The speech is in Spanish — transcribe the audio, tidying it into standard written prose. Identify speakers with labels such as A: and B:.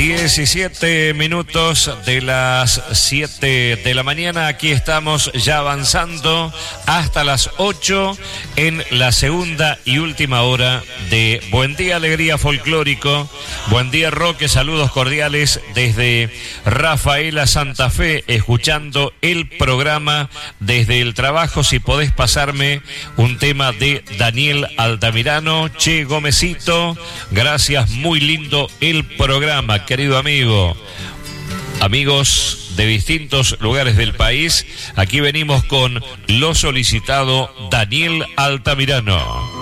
A: 17 minutos de las 7 de la mañana. Aquí estamos ya avanzando hasta las 8 en la segunda y última hora de Buen Día Alegría Folclórico. Buen día Roque, saludos cordiales desde Rafaela Santa Fe, escuchando el programa desde el trabajo. Si podés pasarme un tema de Daniel Altamirano. Che Gómezito, gracias, muy lindo el programa, querido amigo. Amigos de distintos lugares del país, aquí venimos con lo solicitado Daniel Altamirano.